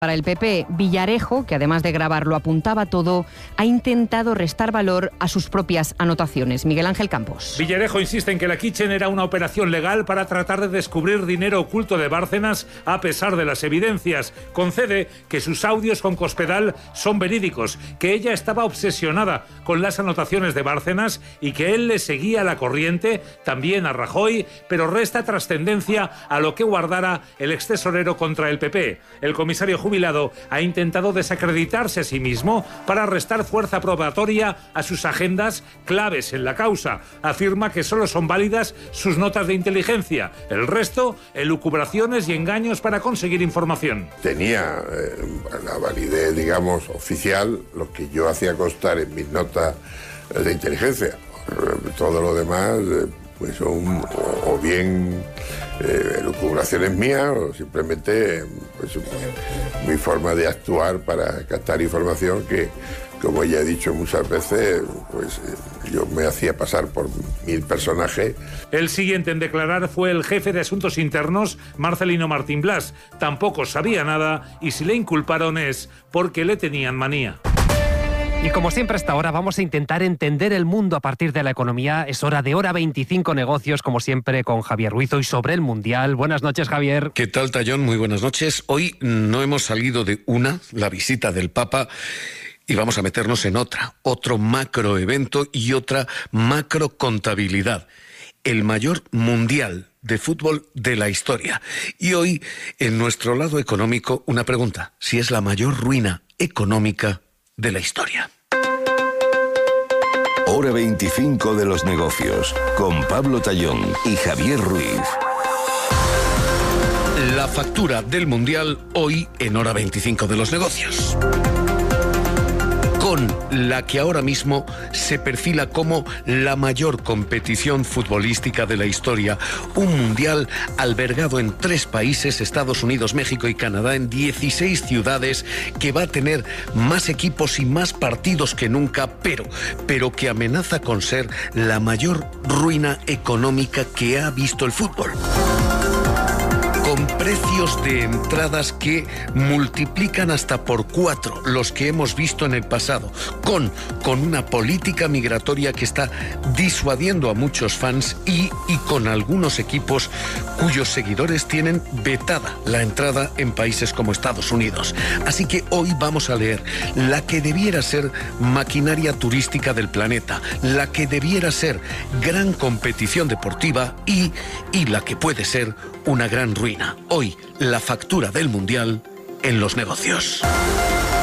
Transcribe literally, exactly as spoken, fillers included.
Para el P P, Villarejo, que además de grabar lo apuntaba todo, ha intentado restar valor a sus propias anotaciones. Miguel Ángel Campos. Villarejo insiste en que la Kitchen era una operación legal para tratar de descubrir dinero oculto de Bárcenas a pesar de las evidencias. Concede que sus audios con Cospedal son verídicos, que ella estaba obsesionada con las anotaciones de Bárcenas y que él le seguía la corriente, también a Rajoy, pero resta trascendencia a lo que guardara el extesorero contra el P P. El comisario jubilado ha intentado desacreditarse a sí mismo para restar fuerza probatoria a sus agendas claves en la causa. Afirma que solo son válidas sus notas de inteligencia. El resto, elucubraciones y engaños para conseguir información. Tenía eh, la validez, digamos, oficial, lo que yo hacía constar en mis notas de inteligencia. Todo lo demás, eh, pues son o, o bien eh, elucubraciones mías o simplemente pues, mi forma de actuar para captar información que, como ya he dicho muchas veces, pues yo me hacía pasar por mil personajes. El siguiente en declarar fue el jefe de Asuntos Internos, Marcelino Martín Blas. Tampoco sabía nada y si le inculparon es porque le tenían manía. Y como siempre hasta ahora vamos a intentar entender el mundo a partir de la economía. Es hora de Hora veinticinco Negocios, como siempre con Javier Ruiz, hoy sobre el Mundial. Buenas noches, Javier. ¿Qué tal, Tallón? Muy buenas noches. Hoy no hemos salido de una, la visita del Papa, y vamos a meternos en otra, otro macroevento y otra macrocontabilidad. El mayor mundial de fútbol de la historia. Y hoy, en nuestro lado económico, una pregunta. Si es la mayor ruina económica de la historia. Hora veinticinco de los negocios, con Pablo Tallón y Javier Ruiz. La factura del Mundial hoy en Hora veinticinco de los negocios, con la que ahora mismo se perfila como la mayor competición futbolística de la historia. Un mundial albergado en tres países, Estados Unidos, México y Canadá, en dieciséis ciudades, que va a tener más equipos y más partidos que nunca, pero, pero que amenaza con ser la mayor ruina económica que ha visto el fútbol. Con precios de entradas que multiplican hasta por cuatro los que hemos visto en el pasado, con, con una política migratoria que está disuadiendo a muchos fans y, y con algunos equipos cuyos seguidores tienen vetada la entrada en países como Estados Unidos. Así que hoy vamos a leer la que debiera ser maquinaria turística del planeta, la que debiera ser gran competición deportiva y, y la que puede ser una gran ruina. Hoy, la factura del Mundial en los negocios.